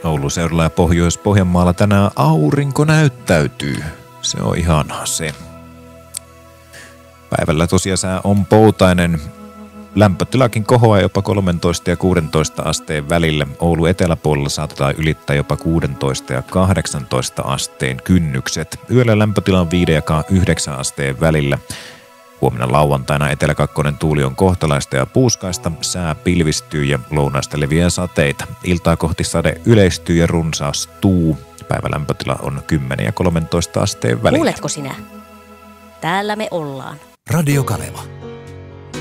Oulun seudulla ja Pohjois-Pohjanmaalla tänään aurinko näyttäytyy. Se on ihanaa se. Päivällä tosiaan sää on poutainen. Lämpötilakin kohoaa jopa 13 ja 16 asteen välillä. Oulun eteläpuolella saatetaan ylittää jopa 16 ja 18 asteen kynnykset. Yöllä lämpötila on 5 ja 9 asteen välillä. Huomenna lauantaina Etelä-Kakkonen tuuli on kohtalaista ja puuskaista, sää pilvistyy ja lounaista leviää sateita. Iltaa kohti sade yleistyy ja runsaastuu. Päivälämpötila on 10 ja 13 asteen välillä. Kuuletko sinä? Täällä me ollaan. Radio Kaleva.